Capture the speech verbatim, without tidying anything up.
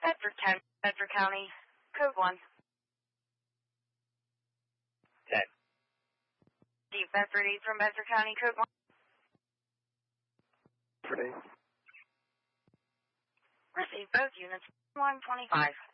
Bedford County, Bedford County, code one. ten. Steve Bedford eight from Bedford County, code one. Bedford eight. Receive both units, one twenty-five.